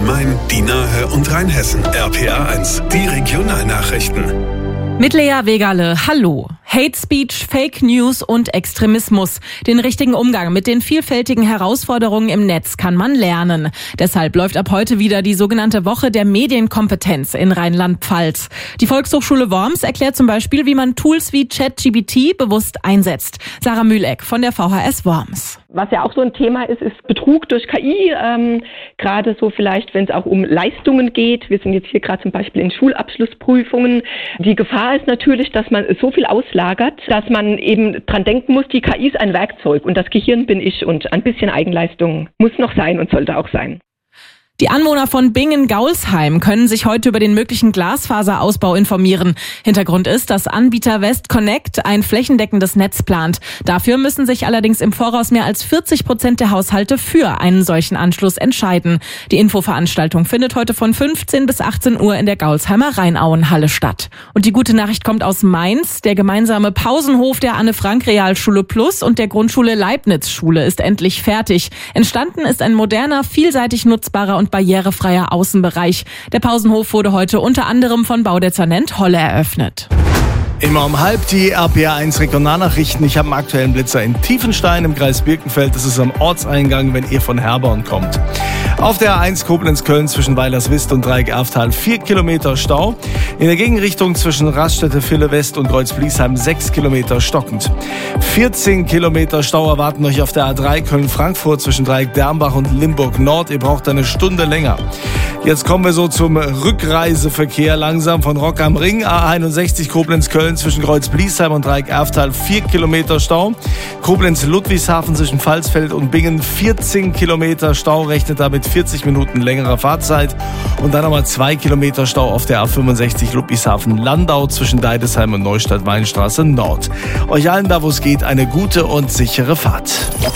Rhein-Main, die Nahe und Rheinhessen. RPA1, die Regionalnachrichten. Mit Lea Wegerle, hallo. Hate Speech, Fake News und Extremismus. Den richtigen Umgang mit den vielfältigen Herausforderungen im Netz kann man lernen. Deshalb läuft ab heute wieder die sogenannte Woche der Medienkompetenz in Rheinland-Pfalz. Die Volkshochschule Worms erklärt zum Beispiel, wie man Tools wie ChatGPT bewusst einsetzt. Sarah Mühleck von der VHS Worms. Was ja auch so ein Thema ist Betrug durch KI, gerade so vielleicht, wenn es auch um Leistungen geht. Wir sind jetzt hier gerade zum Beispiel in Schulabschlussprüfungen. Die Gefahr ist natürlich, dass man so viel auslagert, dass man eben dran denken muss, die KI ist ein Werkzeug und das Gehirn bin ich und ein bisschen Eigenleistung muss noch sein und sollte auch sein. Die Anwohner von Bingen-Gaulsheim können sich heute über den möglichen Glasfaserausbau informieren. Hintergrund ist, dass Anbieter Westconnect ein flächendeckendes Netz plant. Dafür müssen sich allerdings im Voraus mehr als 40% der Haushalte für einen solchen Anschluss entscheiden. Die Infoveranstaltung findet heute von 15 bis 18 Uhr in der Gaulsheimer Rheinauenhalle statt. Und die gute Nachricht kommt aus Mainz. Der gemeinsame Pausenhof der Anne-Frank-Realschule Plus und der Grundschule Leibniz-Schule ist endlich fertig. Entstanden ist ein moderner, vielseitig nutzbarer und barrierefreier Außenbereich. Der Pausenhof wurde heute unter anderem von Baudezernent Holle eröffnet. Immer um 12:30 die RPA1 Regionalnachrichten. Ich habe einen aktuellen Blitzer in Tiefenstein im Kreis Birkenfeld. Das ist am Ortseingang, wenn ihr von Herborn kommt. Auf der A1 Koblenz-Köln zwischen Weilerswist und Dreieck-Erftal 4 Kilometer Stau. In der Gegenrichtung zwischen Raststätte-Ville West und Kreuz-Bliesheim 6 Kilometer stockend. 14 Kilometer Stau erwarten euch auf der A3 Köln-Frankfurt zwischen Dreieck-Dermbach und Limburg-Nord. Ihr braucht eine Stunde länger. Jetzt kommen wir so zum Rückreiseverkehr langsam von Rock am Ring. A61 Koblenz-Köln zwischen Kreuz-Bliesheim und Dreieck-Erftal 4 Kilometer Stau. Koblenz-Ludwigshafen zwischen Pfalzfeld und Bingen 14 Kilometer Stau. Rechnet damit 40 Minuten längerer Fahrzeit. Und dann nochmal 2 Kilometer Stau auf der A65 Ludwigshafen-Landau zwischen Deidesheim und Neustadt-Weinstraße Nord. Euch allen da, wo es geht, eine gute und sichere Fahrt.